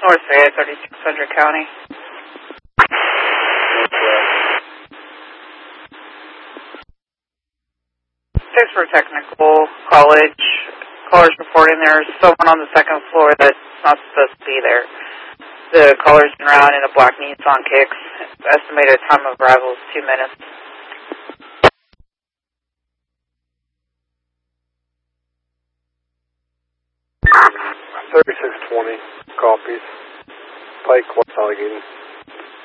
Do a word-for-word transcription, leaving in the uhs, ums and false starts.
North Bay, thirty-six hundred County. Pittsburgh Technical College. Callers reporting there's someone on the second floor that's not supposed to be there. The caller's been around in a black Nissan Kicks. Estimated time of arrival is two minutes. thirty-six twenty copies. Pike, West Allegheny.